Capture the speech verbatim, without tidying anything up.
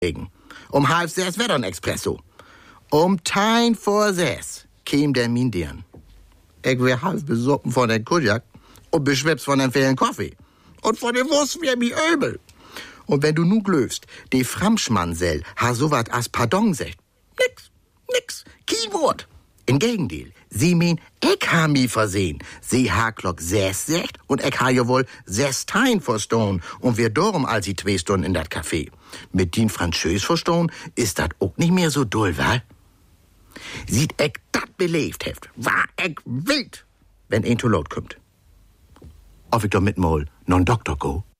Um halb sechs wird ein Espresso. Um tein vor sechs käm der Mindian. Ich wär halb besoffen von den Kujak und beschwipst von den vielen Kaffee. Und von den Wurst wär mi übel. Und wenn du nu glöfst, die Framschmannsell ha so wat as Pardon sagt. Nix, nix, kein Wort. Im Gegenteil, sie mean, ich ha mi versehen. Sie ha Glock sechs sagt und ich ha ja wohl sechs Tein verstohn und wir dorum als sie zwei Stunden in dat Café. Mit den Französ verstohn ist dat auch nicht mehr so doll, wa? Sieht ich dat belebt heft, war ich wild, wenn ein to Lot kommt. Ob ich doch mit mal non Doktor go?